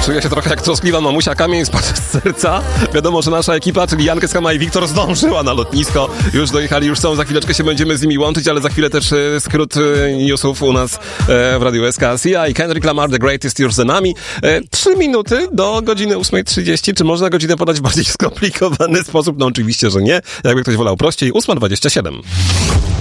Czuję się trochę jak troskliwa mamusia, kamień spadł z serca. Wiadomo, że nasza ekipa, czyli Jankę Skama i Wiktor, zdążyła na lotnisko. Już dojechali, już są, za chwileczkę się będziemy z nimi łączyć, ale za chwilę też skrót newsów u nas w Radiu SK. Sia i Kendrick Lamar, The Greatest, już za nami. 3 minuty do godziny 8:30. Czy można godzinę podać w bardziej skomplikowany sposób? No oczywiście, że nie. Jakby ktoś wolał prościej. 8:27.